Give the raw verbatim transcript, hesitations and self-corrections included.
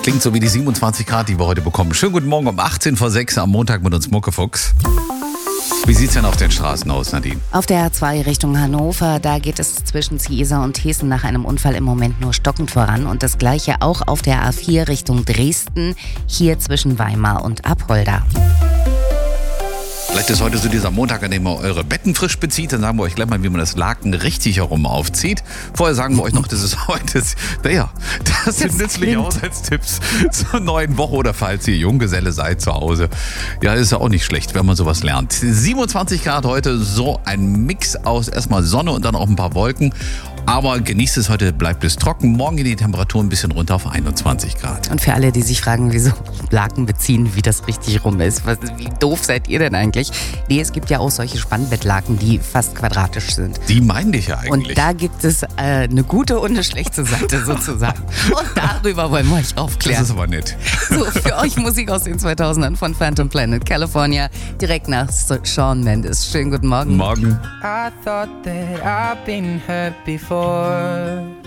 Klingt so wie die siebenundzwanzig Grad, die wir heute bekommen. Schönen guten Morgen um achtzehn vor sechs am Montag mit uns Muckefuchs. Wie sieht's denn auf den Straßen aus, Nadine? Auf der A zwei Richtung Hannover, da geht es zwischen Ziesar und Hessen nach einem Unfall im Moment nur stockend voran. Und das gleiche auch auf der A vier Richtung Dresden, hier zwischen Weimar und Apolda. Vielleicht ist heute so dieser Montag, an dem ihr eure Betten frisch bezieht. Dann sagen wir euch gleich mal, wie man das Laken richtig herum aufzieht. Vorher sagen wir euch noch, dass es heute ist. Naja, das sind nützliche Haushaltstipps zur neuen Woche oder falls ihr Junggeselle seid zu Hause. Ja, ist ja auch nicht schlecht, wenn man sowas lernt. siebenundzwanzig Grad heute, so ein Mix aus erstmal Sonne und dann auch ein paar Wolken. Aber genießt es heute, bleibt es trocken. Morgen geht die Temperatur ein bisschen runter auf einundzwanzig Grad. Und für alle, die sich fragen, wieso Laken beziehen, wie das richtig rum ist. Was, wie doof seid ihr denn eigentlich? Nee, es gibt ja auch solche Spannbettlaken, die fast quadratisch sind. Die meinen dich ja eigentlich. Und da gibt es äh, eine gute und eine schlechte Seite sozusagen. Und darüber wollen wir euch aufklären. Das ist aber nett. So, für euch Musik aus den zweitausendern von Phantom Planet California, direkt nach Shawn Mendes. Schönen guten Morgen. Morgen. I thought that I've been hurt before.